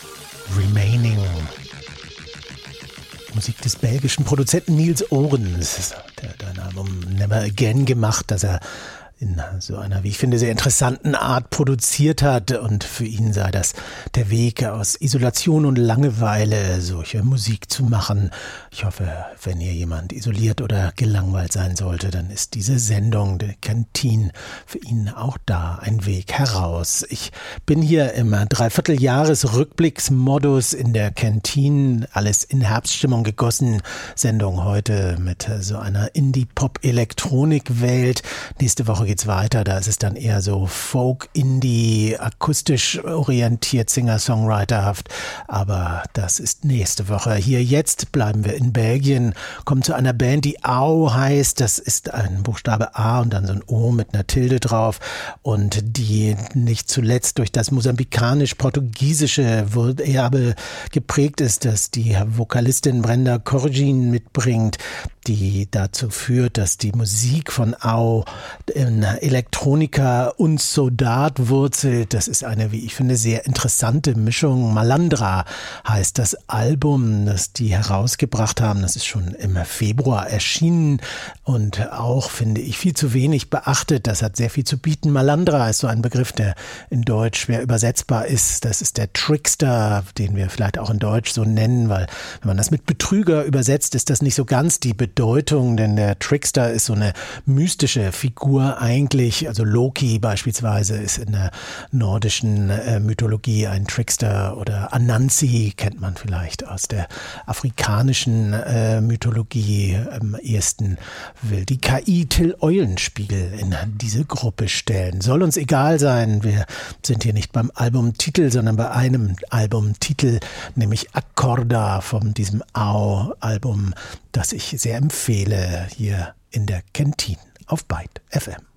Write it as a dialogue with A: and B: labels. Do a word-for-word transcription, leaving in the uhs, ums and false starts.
A: Remaining. Musik des belgischen Produzenten Niels Ohrens. Der hat ein Album Never Again gemacht, das er in so einer, wie ich finde, sehr interessanten Art produziert hat, und für ihn sei das der Weg aus Isolation und Langeweile, solche Musik zu machen. Ich hoffe, wenn hier jemand isoliert oder gelangweilt sein sollte, dann ist diese Sendung, der Canteen, für ihn auch da ein Weg heraus. Ich bin hier im Dreivierteljahres-Rückblicksmodus in der Canteen, alles in Herbststimmung gegossen. Sendung heute mit so einer Indie-Pop-Elektronik-Welt. Nächste Woche geht's weiter, da ist es dann eher so Folk, Indie, akustisch orientiert, Singer-Songwriterhaft, aber das ist nächste Woche. Hier jetzt bleiben wir in Belgien, kommen zu einer Band, die Au heißt, das ist ein Buchstabe A und dann so ein O mit einer Tilde drauf, und die nicht zuletzt durch das mosambikanisch-portugiesische Erbe geprägt ist, das die Vokalistin Brenda Corgin mitbringt, die dazu führt, dass die Musik von Au in Elektronika und Sodat wurzelt. Das ist eine, wie ich finde, sehr interessante Mischung. Malandra heißt das Album, das die herausgebracht haben. Das ist schon im Februar erschienen und auch, finde ich, viel zu wenig beachtet. Das hat sehr viel zu bieten. Malandra ist so ein Begriff, der in Deutsch schwer übersetzbar ist. Das ist der Trickster, den wir vielleicht auch in Deutsch so nennen, weil wenn man das mit Betrüger übersetzt, ist das nicht so ganz die Bedeutung, denn der Trickster ist so eine mystische Figur eigentlich. Also Loki beispielsweise ist in der nordischen äh, Mythologie ein Trickster, oder Anansi kennt man vielleicht aus der afrikanischen äh, Mythologie. Am ehesten will die K I Till Eulenspiegel in diese Gruppe stellen. Soll uns egal sein, wir sind hier nicht beim Albumtitel, sondern bei einem Albumtitel, nämlich Accorda von diesem Au-Album, das ich sehr empfehle hier in der Canteen auf Byte F M.